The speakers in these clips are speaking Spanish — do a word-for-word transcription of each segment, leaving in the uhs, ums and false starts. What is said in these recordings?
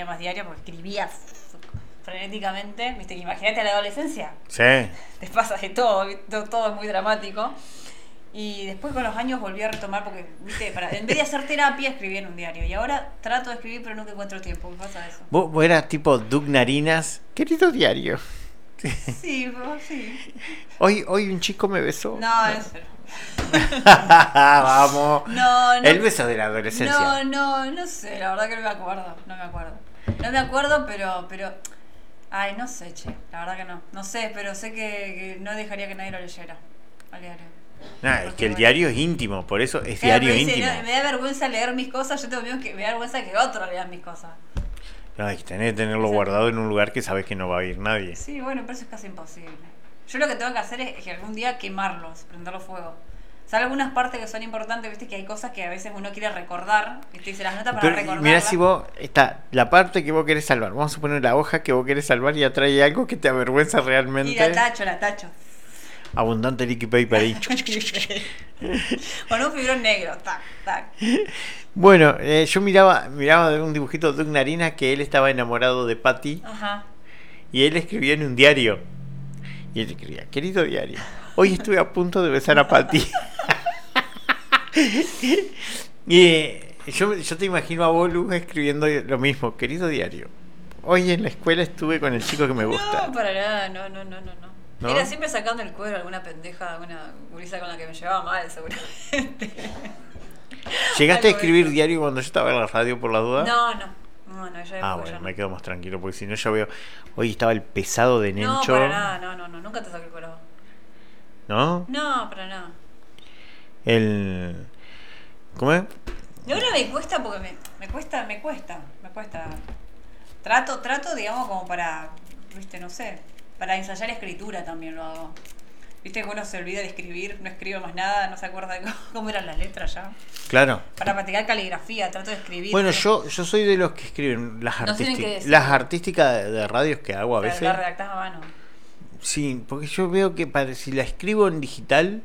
tenía más diario porque escribía frenéticamente, viste, imagínate a la adolescencia. Sí. Te pasa de todo, todo, todo es muy dramático. Y después con los años volví a retomar porque, viste, para, en vez de hacer terapia escribí en un diario. Y ahora trato de escribir pero nunca encuentro tiempo. ¿Qué pasa eso? ¿Vos, vos eras tipo Doug Narinas? Querido diario. Sí, vos sí. Hoy, hoy un chico me besó. No, eso no. Vamos. No, no. El beso de la adolescencia. No, no, no sé, la verdad que no me acuerdo. No me acuerdo. No me acuerdo, pero, pero. Ay, no sé, che. La verdad que no. No sé, pero sé que, que no dejaría que nadie lo leyera. Al diario. Nah, es que el diario es íntimo, por eso es Claro, diario me dice, íntimo. no, me da vergüenza leer mis cosas, yo tengo miedo que me da vergüenza que otros lean mis cosas. No, hay que tener, tenerlo Exacto. guardado en un lugar que sabes que no va a ir nadie. Sí, bueno, pero eso es casi imposible. Yo lo que tengo que hacer es que algún día quemarlos, prenderlos fuego. O sea, algunas partes que son importantes, viste que hay cosas que a veces uno quiere recordar, viste, y se las nota para Pero recordarlas. mirá si vos, está la parte que vos querés salvar, vamos a poner la hoja que vos querés salvar y atrae algo que te avergüenza realmente. Y la tacho, la tacho. Abundante liquid paper ahí. Con un fibrón negro, tac, tac. Bueno, eh, yo miraba miraba de un dibujito de Doug Narinas que él estaba enamorado de Patty. Ajá. Y él escribía en un diario. Y él escribía, querido diario, hoy estuve a punto de besar a Patty. Y eh, yo, yo te imagino a Bolu escribiendo lo mismo, querido diario, hoy en la escuela estuve con el chico que me gusta. No, para nada, no, no, no, no, no. ¿No? Era siempre sacando el cuero a alguna pendeja, alguna gurisa con la que me llevaba mal, seguramente. ¿Llegaste a Algo escribir de eso. diario cuando yo estaba en la radio por la duda? No, no. No, no, ya Ah, después bueno, ya no. me quedo más tranquilo porque si no yo veo, hoy estaba el pesado de No, Nencho. para nada, no, no, no, nunca te saqué el cuero. ¿No? No, para nada. El... ¿Cómo es? De una me cuesta porque me, me cuesta, me cuesta, me cuesta. Trato, trato, digamos, como para, viste, no sé, para ensayar escritura también lo hago. Viste que uno se olvida de escribir, no escribe más nada, no se acuerda de cómo, cómo eran las letras ya. Claro. Para practicar caligrafía, trato de escribir. Bueno, ¿sí? yo yo soy de los que escriben las No tienen que artísticas. decir. Las artísticas de, de radios que hago a Pero veces. la redactás a mano. Sí, porque yo veo que para, si la escribo en digital,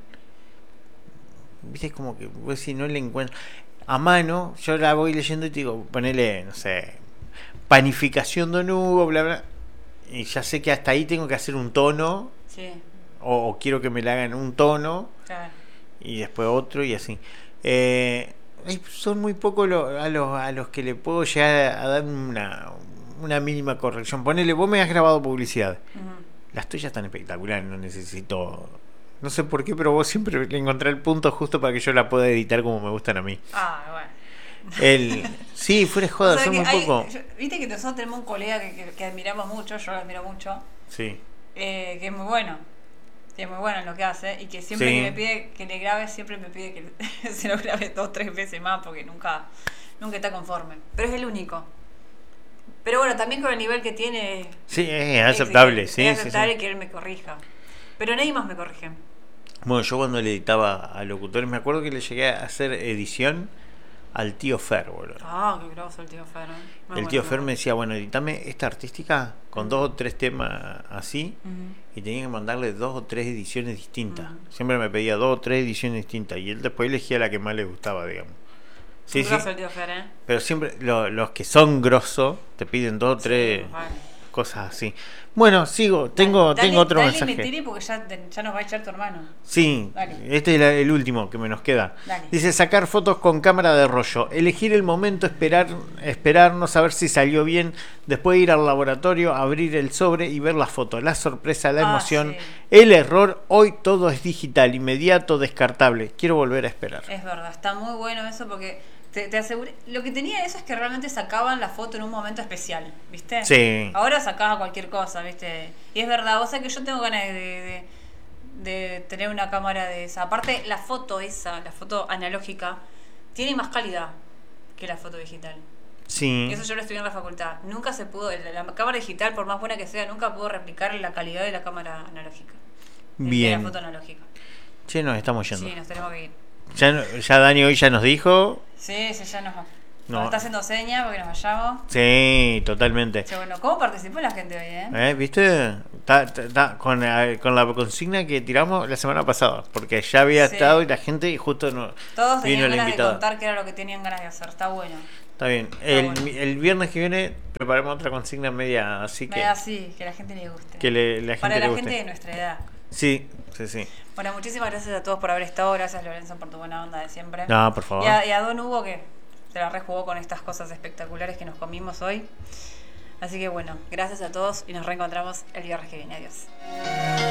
viste, como que pues, si no le encuentro a mano, yo la voy leyendo y te digo, ponele, no sé, panificación de nubo, bla bla, y ya sé que hasta ahí tengo que hacer un tono, Sí, o, o quiero que me la hagan un tono claro. y después otro y así. Eh, son muy pocos lo, a los a los que le puedo llegar a dar una una mínima corrección. Ponele, vos me has grabado publicidad. Ujú. Las tuyas están espectaculares, no necesito. No sé por qué, pero vos siempre le encontré el punto justo para que yo la pueda editar como me gustan a mí. Ah, bueno. El, sí, fuera de joda, O sea son que muy hay- poco. yo- Viste que nosotros tenemos un colega que, que, que admiramos mucho, yo lo admiro mucho, Sí. eh, que es muy bueno, que es muy bueno en lo que hace, y que siempre Sí. que me pide que le grabe, siempre me pide que se lo grabe dos, tres veces más, porque nunca, nunca está conforme. Pero es el único. Pero bueno, también con el nivel que tiene, Sí, es aceptable, sí, es sí, aceptable sí. que él me corrija. Pero nadie más me corrige. Bueno, yo cuando le editaba a locutores, me acuerdo que le llegué a hacer edición al tío Fer, boludo. Ah, qué groso el tío Fer. ¿eh? Muy El bueno, tío muy Fer me bueno. decía, bueno, editame esta artística con dos o tres temas así, Ujú. y tenía que mandarle dos o tres ediciones distintas. Ujú. Siempre me pedía dos o tres ediciones distintas, y él después elegía la que más le gustaba, digamos. Sí, Muy sí, groso el tío Fer, ¿eh? pero siempre lo- los que son grosos te piden dos o tres Sí, vale. cosas así. Bueno, sigo, tengo, Dale, tengo otro dale, mensaje. metele porque ya, te- ya nos va a echar tu hermano. Sí, Dale. este es la- el último que me nos queda. Dale. Dice sacar fotos con cámara de rollo, elegir el momento, esperar, esperar, no saber si salió bien, después ir al laboratorio, abrir el sobre y ver la foto, la sorpresa, la Ah, emoción, sí. el error. Hoy todo es digital, inmediato, descartable. Quiero volver a esperar. Es verdad, está muy bueno eso porque te, te aseguro. Lo que tenía eso es que realmente sacaban la foto en un momento especial, ¿viste? Sí. Ahora sacaba cualquier cosa, ¿viste? Y es verdad, vos sabés que yo tengo ganas de, de, de tener una cámara de esa. Aparte, la foto esa, la foto analógica, tiene más calidad que la foto digital. Sí. Y eso yo lo estudié en la facultad. Nunca se pudo, la, la cámara digital, por más buena que sea, nunca pudo replicar la calidad de la cámara analógica. De Bien. la foto analógica. Che, nos estamos yendo. Sí, nos tenemos que ir. Ya, no- ya Dani hoy ya nos dijo. Sí, sí, ya nos, No. nos está haciendo señas porque nos vayamos. Sí, totalmente. Che, bueno, ¿cómo participó la gente hoy, eh? ¿Eh? ¿Viste? Ta- ta- ta- con, eh, con la consigna que tiramos la semana pasada, porque ya había Sí. estado y la gente y justo no Todos vino tenían la ganas de invitada. contar qué era lo que tenían ganas de hacer. Está bueno. Está bien. Está El, bueno. el viernes que viene preparamos otra consigna media así que, Media así, que a la gente le guste. que le, la gente Para le la guste. gente de nuestra edad. Sí, sí, sí. Bueno, muchísimas gracias a todos por haber estado. Gracias, Lorenzo, por tu buena onda de siempre. No, por favor. Y a, y a Don Hugo, que se la rejugó con estas cosas espectaculares que nos comimos hoy. Así que bueno, gracias a todos y nos reencontramos el viernes que viene. Adiós.